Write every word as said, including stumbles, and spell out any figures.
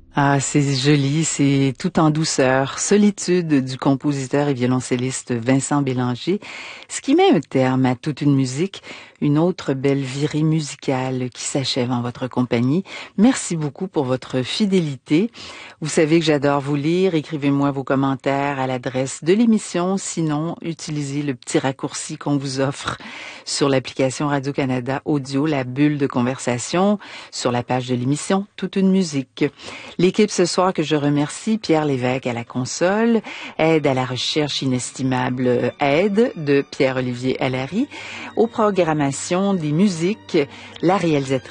Ah, c'est joli, c'est tout en douceur. Solitude du compositeur et violoncelliste Vincent Bélanger, ce qui met un terme à toute une musique, une autre belle virée musicale qui s'achève en votre compagnie. Merci beaucoup pour votre fidélité. Vous savez que j'adore vous lire. Écrivez-moi vos commentaires à l'adresse de l'émission. Sinon, utilisez le petit raccourci qu'on vous offre sur l'application Radio-Canada Audio, la bulle de conversation, sur la page de l'émission Toute une musique. L'équipe ce soir que je remercie, Pierre Lévesque à la console, aide à la recherche inestimable aide de Pierre-Olivier Allary, aux programmations des musiques, la réalisatrice